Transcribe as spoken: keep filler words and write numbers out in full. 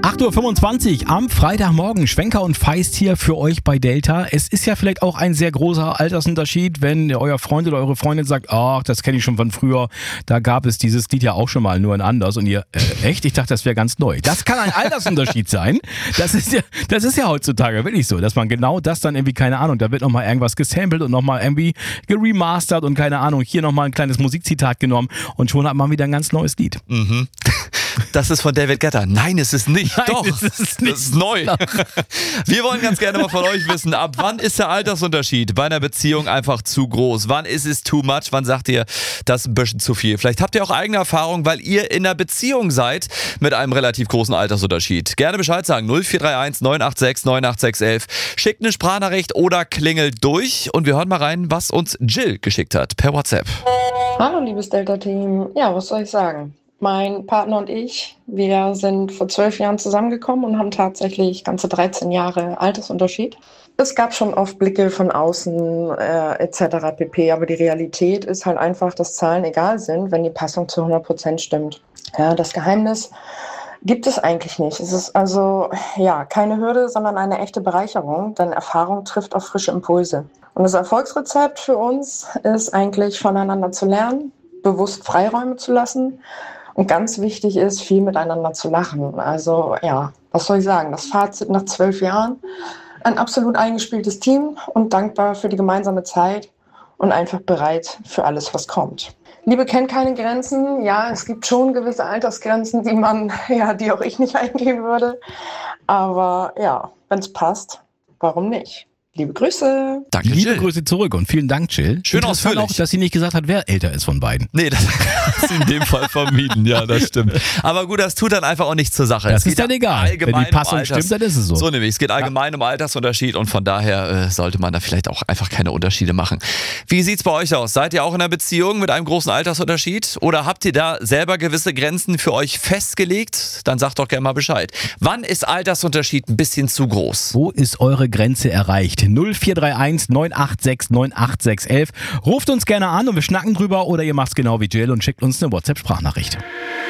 acht Uhr fünfundzwanzig am Freitagmorgen. Schwenker und Feist hier für euch bei Delta. Es ist ja vielleicht auch ein sehr großer Altersunterschied, wenn euer Freund oder eure Freundin sagt, ach, das kenne ich schon von früher. Da gab es dieses Lied ja auch schon mal, nur in anders. Und ihr, äh, echt? Ich dachte, das wäre ganz neu. Das kann ein Altersunterschied sein. Das ist ja, das ist ja heutzutage wirklich so, dass man genau das dann irgendwie, keine Ahnung, da wird nochmal irgendwas gesampelt und nochmal irgendwie geremastert und keine Ahnung, hier nochmal ein kleines Musikzitat genommen und schon hat man wieder ein ganz neues Lied. Mhm. Das ist von David Guetta. Nein, es ist nicht. Nein, Doch, es ist nicht. das ist neu. Wir wollen ganz gerne mal von euch wissen, ab wann ist der Altersunterschied bei einer Beziehung einfach zu groß? Wann ist es too much? Wann sagt ihr, das ist ein bisschen zu viel? Vielleicht habt ihr auch eigene Erfahrungen, weil ihr in einer Beziehung seid mit einem relativ großen Altersunterschied. Gerne Bescheid sagen. null vier drei eins neun acht sechs neun acht sechs eins eins. Schickt eine Sprachnachricht oder klingelt durch und wir hören mal rein, was uns Jill geschickt hat per WhatsApp. Hallo liebes Delta-Team. Ja, was soll ich sagen? Mein Partner und ich, wir sind vor zwölf Jahren zusammengekommen und haben tatsächlich ganze dreizehn Jahre Altersunterschied. Es gab schon oft Blicke von außen äh, et cetera pp. Aber die Realität ist halt einfach, dass Zahlen egal sind, wenn die Passung zu hundert Prozent stimmt. Ja, das Geheimnis gibt es eigentlich nicht. Es ist also ja keine Hürde, sondern eine echte Bereicherung, denn Erfahrung trifft auf frische Impulse. Und das Erfolgsrezept für uns ist eigentlich voneinander zu lernen, bewusst Freiräume zu lassen. Und ganz wichtig ist, viel miteinander zu lachen. Also ja, was soll ich sagen? Das Fazit nach zwölf Jahren. Ein absolut eingespieltes Team und dankbar für die gemeinsame Zeit und einfach bereit für alles, was kommt. Liebe kennt keine Grenzen. Ja, es gibt schon gewisse Altersgrenzen, die man, ja, die auch ich nicht eingehen würde. Aber ja, wenn es passt, warum nicht? Liebe Grüße. Danke, Liebe Jill. Grüße zurück und vielen Dank, Jill. Schön Interessant ausführlich. auch, dass sie nicht gesagt hat, wer älter ist von beiden. Nee, das ist in dem Fall vermieden. Ja, das stimmt. Aber gut, das tut dann einfach auch nichts zur Sache. Das Es ist geht dann egal. allgemein Wenn die Passung um Alters- stimmt, dann ist es so. So nämlich. Es geht allgemein um Altersunterschied und von daher äh, sollte man da vielleicht auch einfach keine Unterschiede machen. Wie sieht's bei euch aus? Seid ihr auch in einer Beziehung mit einem großen Altersunterschied? Oder habt ihr da selber gewisse Grenzen für euch festgelegt? Dann sagt doch gerne mal Bescheid. Wann ist Altersunterschied ein bisschen zu groß? Wo ist eure Grenze erreicht? null vier drei eins neun acht sechs neun acht sechs eins eins. Ruft uns gerne an und wir schnacken drüber oder ihr macht's genau wie Jill und schickt uns eine WhatsApp-Sprachnachricht.